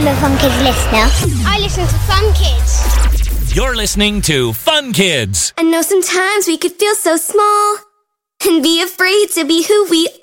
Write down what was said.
I'm a Fun Kids listener. I listen to Fun Kids. You're listening to Fun Kids. I know sometimes we could feel so small and be afraid to be who we